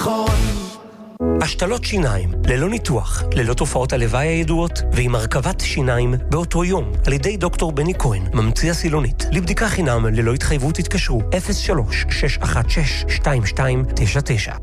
נכון. השתלות שיניים, ללא ניתוח, ללא תופעות הלוואי הידועות, ועם הרכבת שיניים באותו יום, על ידי דוקטור בני כהן, ממציא הסילונית. לבדיקה חינם ללא התחייבות התקשרו 03-616-2299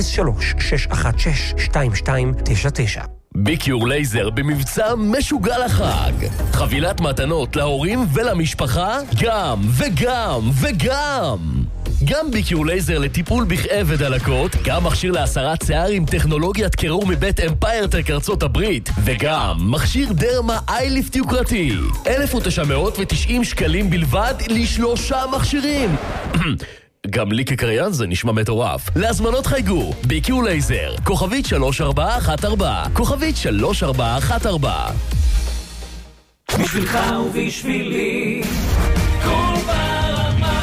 03-616-2299. ביקיור לייזר במבצע משוגע לחג. חבילת מתנות להורים ולמשפחה, גם וגם וגם. גם ביקיור לייזר לטיפול בכאב ודלקות, גם מכשיר להסרת שיער עם טכנולוגיית קירור מבית אמפיירטק ארצות הברית, וגם מכשיר דרמה אייליפט יוקרתי. 1,990 שקלים בלבד ל3 מכשירים. גם לי כקריין זה נשמע מטורף. להזמנות חייגו, ביקיור לייזר, כוכבית 3414, כוכבית 3414. בשבילך ובשבילי, כל ברמה.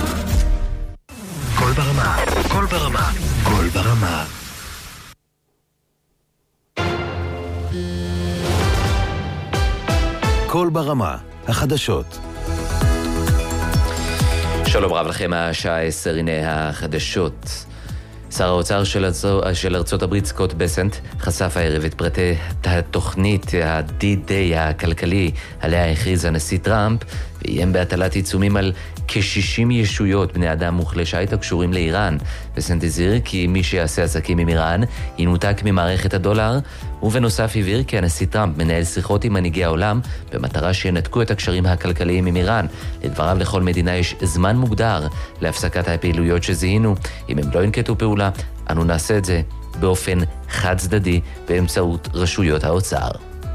כל ברמה, כל ברמה, כל ברמה. כל ברמה, החדשות. שלום רב לכם, השעה 10, הנה החדשות. שר האוצר של ארצות הברית סקוט בסנט חשף הערב את פרטי התוכנית ה-D-Day הכלכלי עליה הכריז הנשיא טראמפ, ואיים בהטלת עיצומים על כ-60 ישויות בני אדם מוכלי שייט הקשורים לאיראן. בסנט הזהיר כי מי שיעשה עסקים עם איראן ינותק ממערכת הדולר, ובנוסף הבהיר כי הנשיא טראמפ מנהל שיחות עם מנהיגי העולם במטרה שינתקו את הקשרים הכלכליים עם איראן. לדבריו, לכל מדינה יש זמן מוגדר להפסקת הפעילויות שזיהינו. אם הם לא ינקטו פעולה, אנו נעשה את זה באופן חד צדדי באמצעות רשויות האוצר.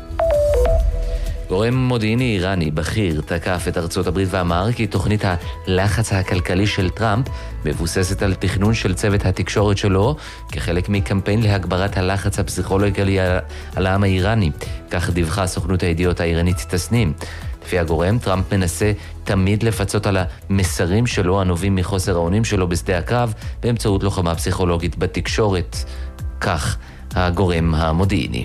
גורם מודיעיני איראני בכיר תקף את ארצות הברית ואמר כי תוכנית הלחץ הכלכלי של טראמפ מבוססת על תכנון של צוות התקשורת שלו כחלק מקמפיין להגברת הלחץ הפסיכולוגי על העם האיראני. כך דיווחה סוכנות הידיעות האיראנית תסנים. לפי הגורם, טראמפ מנסה תמיד לפצות על המסרים שלו הנובעים מחוסר האונים שלו בשדה הקרב באמצעות לוחמה פסיכולוגית בתקשורת. כך הגורם המודיעיני.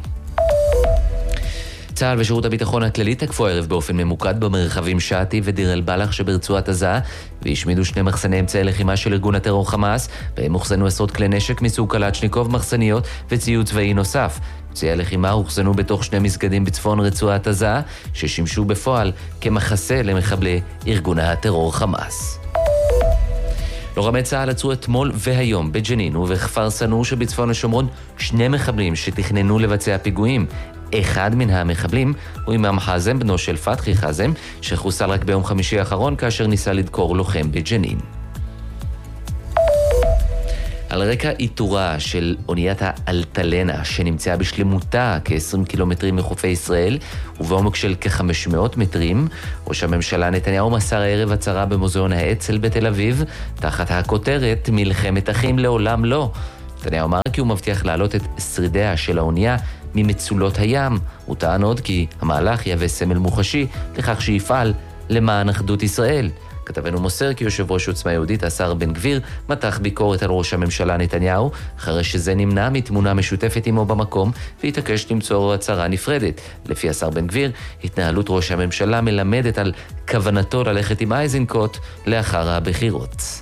צה"ל ושירות הביטחון הכללי תקפו הערב באופן ממוקד במרחבים שעתי ודיר אל בלח שברצועת עזה, והשמידו 2 מחסני אמצעי לחימה של ארגון הטרור חמאס, בהם הוחזנו עשרות כלי נשק מסוג קלצ'ניקוב, מחסניות וציוד צבאי נוסף. אמצעי הלחימה הוחזנו בתוך 2 מסגדים בצפון רצועת עזה, ששימשו בפועל כמחסה למחבלי ארגון הטרור חמאס. לוחמי צה"ל עצרו אתמול והיום בג'נין ובכפר סנור שבצפון השומרון 2 מחבלים שתכננו לבצע פיגועים. אחד מן המחבלים הוא אימאם חזם, בנו של פתחי חזם, שחוסל רק ביום חמישי האחרון כאשר ניסה לדקור לוחם בג'נין. על רקע איתורה של אוניית האלטלנה שנמצאה בשלמותה כ-20 קילומטרים מחופי ישראל ובעומק של כ-500 מטרים, ראש הממשלה נתניהו מסר הערב הצהרה במוזיאון האצ"ל בתל אביב תחת הכותרת מלחמת אחים לעולם לא. נתניהו אמר כי הוא מבטיח להעלות את שרידיה של האונייה ממצולות הים. הוא טען עוד כי המהלך יהווה סמל מוחשי לכך שיפעל למען אחדות ישראל. כתבנו מוסר כי יושב ראש עוצמה יהודית השר בן גביר מתח ביקורת על ראש הממשלה נתניהו אחרי שזה נמנע מתמונה משותפת עמו במקום והתעקש למצוא הצהרה נפרדת. לפי השר בן גביר, התנהלות ראש הממשלה מלמדת על כוונתו ללכת עם אייזנקוט לאחר הבחירות.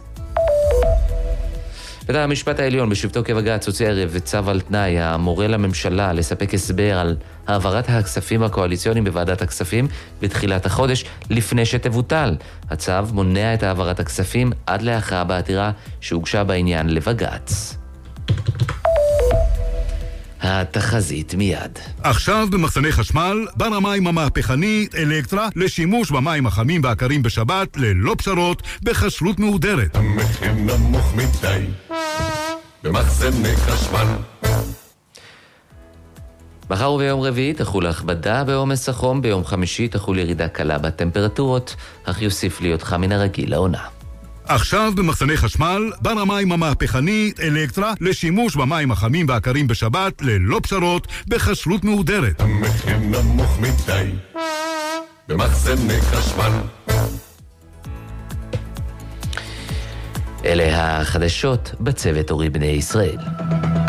בית המשפט העליון בשבתו כבג"ץ הוציא ערב צו על תנאי המורה לממשלה לספק הסבר על העברת הכספים הקואליציוניים בוועדת הכספים בתחילת החודש לפני שתבוטל. הצו מונע את העברת הכספים עד להכרעה בעתירה שהוגשה בעניין לבג"ץ. התחזית מיד. עכשיו במחסני חשמל, בר המים המהפכנית אלקטרה לשימוש במים החמים והקרים בשבת ללא פשרות בכשרות מהודרת. המחיר נמוך מדי במחסני חשמל. מחר וביום רביעי תחול הכבדה בעומס החום, ביום חמישי תחול ירידה קלה בטמפרטורות, אך יוסיף להיות חם מן הרגיל לעונה. עכשיו במחסני חשמל, בר המים המהפכנית אלקטרה לשימוש במים החמים והקרים בשבת ללא פשרות בכשרות מהודרת. המחיר נמוך מדי במחסני חשמל. אלה החדשות בצוות אורי בני ישראל.